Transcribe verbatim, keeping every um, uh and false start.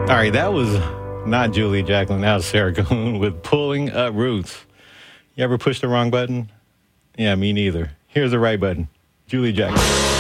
All right, that was not Julie Jacqueline. That was Sarah Goon with Pulling Up Roots. You ever push the wrong button? Yeah, me neither. Here's the right button. Julie Jacqueline.